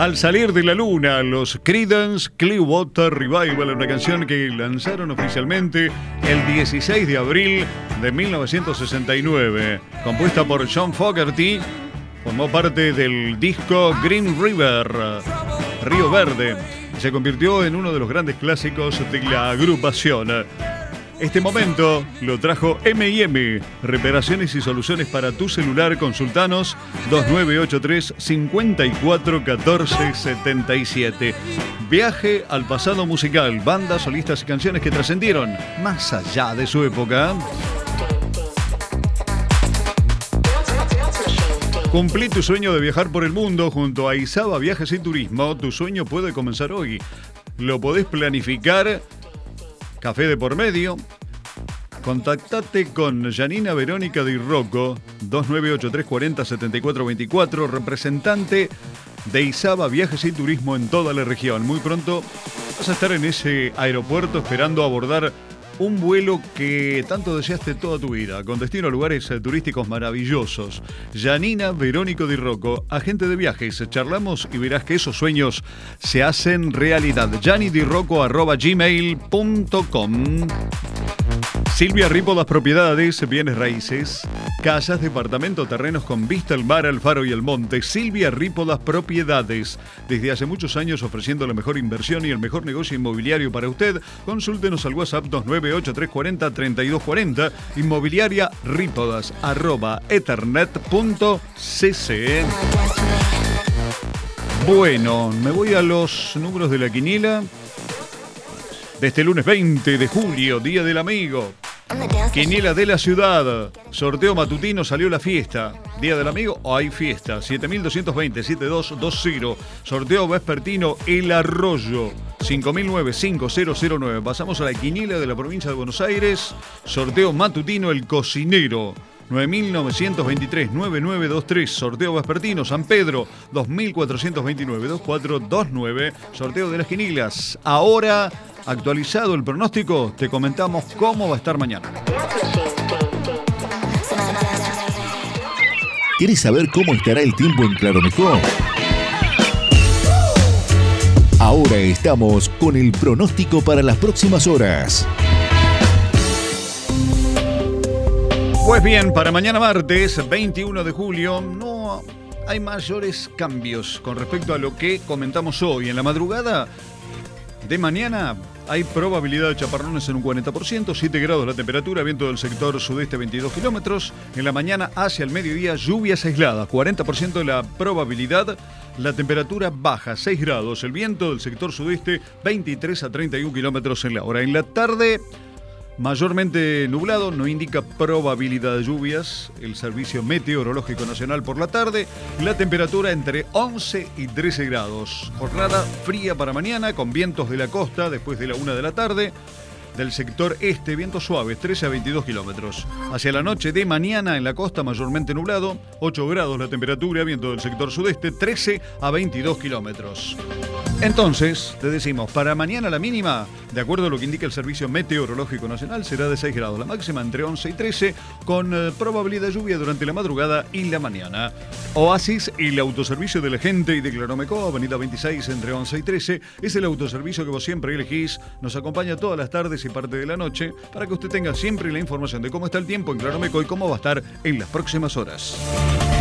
Al salir de la luna, los Creedence Clearwater Revival, una canción que lanzaron oficialmente el 16 de abril de 1969. Compuesta por John Fogerty, formó parte del disco Green River, Río Verde. Se convirtió en uno de los grandes clásicos de la agrupación. Este momento lo trajo M&M, reparaciones y soluciones para tu celular. Consultanos 2983 54 14 77. Viaje al pasado musical, bandas, solistas y canciones que trascendieron más allá de su época. Cumplí tu sueño de viajar por el mundo junto a Izaba Viajes y Turismo. Tu sueño puede comenzar hoy. Lo podés planificar. Café de por medio. Contactate con Janina Verónica Di Rocco, 2983407424, representante de Izaba Viajes y Turismo en toda la región. Muy pronto vas a estar en ese aeropuerto esperando abordar un vuelo que tanto deseaste toda tu vida, con destino a lugares turísticos maravillosos. Janina Verónica Di Rocco, agente de viajes. Charlamos y verás que esos sueños se hacen realidad. janidirocco@gmail.com. Silvia Rípodas Propiedades, bienes raíces, casas, departamento, terrenos con vista al mar, al faro y al monte. Silvia Rípodas Propiedades, desde hace muchos años ofreciendo la mejor inversión y el mejor negocio inmobiliario para usted. Consúltenos al WhatsApp 2983403240, inmobiliaria Rípodas @ethernet.cc. Bueno, me voy a los números de la quiniela de este lunes 20 de julio, Día del Amigo. Quiniela de la ciudad. Sorteo matutino, salió la fiesta. Día del Amigo, hay fiesta. 7220 7220. Sorteo vespertino, El Arroyo. 5009 Pasamos a la quiniela de la provincia de Buenos Aires. Sorteo matutino, El Cocinero. 9923 9923. Sorteo vespertino, San Pedro. 2429 2429. Sorteo de las quinilas. Ahora, actualizado el pronóstico, te comentamos cómo va a estar mañana. ¿Quieres saber cómo estará el tiempo en Claromecó? Ahora estamos con el pronóstico para las próximas horas. Pues bien, para mañana martes 21 de julio no hay mayores cambios con respecto a lo que comentamos hoy. En la madrugada de mañana hay probabilidad de chaparrones en un 40%, 7 grados la temperatura, viento del sector sudeste 22 kilómetros. En la mañana hacia el mediodía, lluvias aisladas, 40% de la probabilidad. La temperatura baja, 6 grados. El viento del sector sudeste 23 a 31 kilómetros en la hora. En la tarde, mayormente nublado, no indica probabilidad de lluvias. El Servicio Meteorológico Nacional por la tarde. La temperatura entre 11 y 13 grados. Jornada fría para mañana, con vientos de la costa después de la 1 de la tarde. Del sector este, vientos suaves, 13 a 22 kilómetros. Hacia la noche de mañana en la costa, mayormente nublado, 8 grados la temperatura, viento del sector sudeste, 13 a 22 kilómetros. Entonces, te decimos, para mañana la mínima, de acuerdo a lo que indica el Servicio Meteorológico Nacional, será de 6 grados. La máxima entre 11 y 13, con probabilidad de lluvia durante la madrugada y la mañana. Oasis, el autoservicio de la gente y de Claromecó, avenida 26 entre 11 y 13, es el autoservicio que vos siempre elegís. Nos acompaña todas las tardes y parte de la noche para que usted tenga siempre la información de cómo está el tiempo en Claromecó y cómo va a estar en las próximas horas.